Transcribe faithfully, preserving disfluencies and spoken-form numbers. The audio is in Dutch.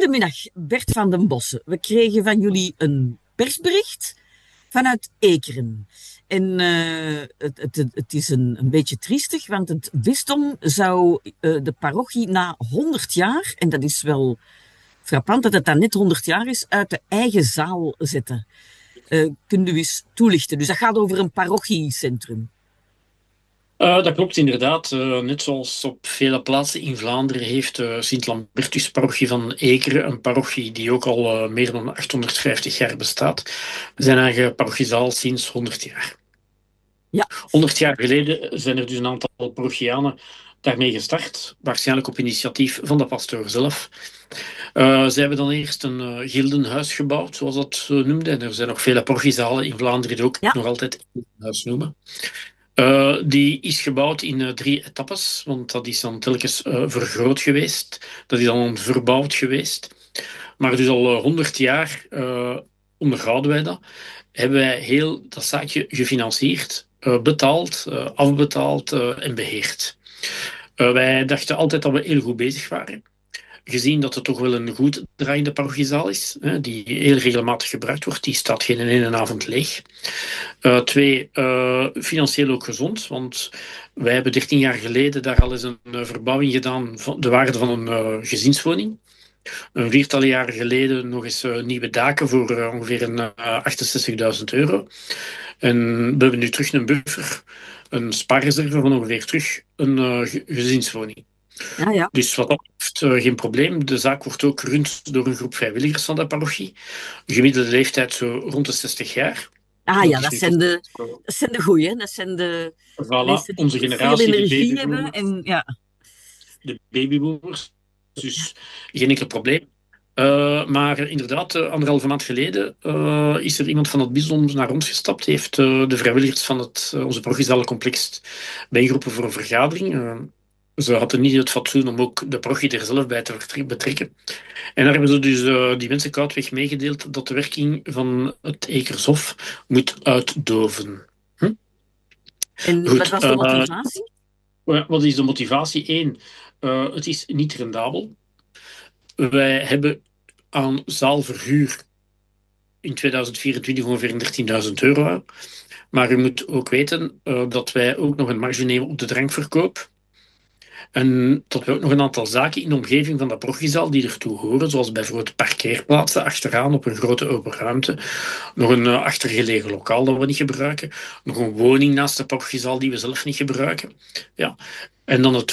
Goedemiddag, Bert van den Bossen. We kregen van jullie een persbericht vanuit Ekeren. En uh, het, het, het is een, een beetje triestig, want het bisdom zou uh, de parochie na honderd jaar, en dat is wel frappant dat het dan net honderd jaar is, uit de eigen zaal zetten. Uh, kunt u eens toelichten? Dus dat gaat over een parochiecentrum. Uh, dat klopt inderdaad. Uh, net zoals op vele plaatsen in Vlaanderen heeft de uh, Sint-Lambertus-parochie van Ekeren, een parochie die ook al uh, meer dan achthonderdvijftig jaar bestaat, zijn eigen parochiezaal sinds honderd jaar. Ja. honderd jaar geleden zijn er dus een aantal parochianen daarmee gestart, waarschijnlijk op initiatief van de pastoor zelf. Uh, zij hebben dan eerst een uh, gildenhuis gebouwd, zoals dat uh, noemde. En er zijn nog vele parochiezalen in Vlaanderen die ook ja. nog altijd een gildenhuis noemen. Uh, die is gebouwd in uh, drie etappes, want dat is dan telkens uh, vergroot geweest. Dat is dan verbouwd geweest. Maar dus al honderd uh, jaar uh, onderhouden wij dat. Hebben wij heel dat zaakje gefinancierd, uh, betaald, uh, afbetaald uh, en beheerd. Uh, wij dachten altijd dat we heel goed bezig waren. Gezien dat het toch wel een goed draaiende parochiezaal is, hè, die heel regelmatig gebruikt wordt, die staat geen ene avond leeg. Uh, twee, uh, financieel ook gezond, want wij hebben dertien jaar geleden daar al eens een uh, verbouwing gedaan van de waarde van een uh, gezinswoning. Een viertal jaar geleden nog eens uh, nieuwe daken voor uh, ongeveer een, uh, achtenzestigduizend euro. En we hebben nu terug een buffer, een spaarreserve van ongeveer terug een uh, gezinswoning. Ja, ja. Dus wat dat betreft uh, geen probleem. De zaak wordt ook gerund door een groep vrijwilligers van de parochie. De gemiddelde leeftijd zo rond de zestig jaar. Ah dat ja, dat zijn, de, dat zijn de goeie. Dat zijn de voilà, mensen die onze generatie, veel energie de hebben. En, ja. De babyboomers. Dus geen enkel probleem. Uh, maar inderdaad, uh, anderhalve maand geleden uh, is er iemand van het bisdom naar ons gestapt. Heeft uh, de vrijwilligers van het, uh, onze parochiale complex bijgeroepen voor een vergadering. Uh, Ze hadden niet het fatsoen om ook de parochie er zelf bij te betrekken. En daar hebben ze dus uh, die mensen koudweg meegedeeld dat de werking van het Ekershof moet uitdoven. Hm? En Goed, wat was de motivatie? Uh, wat is de motivatie? Eén, uh, het is niet rendabel. Wij hebben aan zaalverhuur in tweeduizend vierentwintig ongeveer dertienduizend euro. Maar u moet ook weten uh, dat wij ook nog een marge nemen op de drankverkoop. En dat we ook nog een aantal zaken in de omgeving van de parochiezaal die ertoe horen, zoals bijvoorbeeld parkeerplaatsen achteraan op een grote open ruimte, nog een uh, achtergelegen lokaal dat we niet gebruiken, nog een woning naast de parochiezaal die we zelf niet gebruiken. Ja. En dan het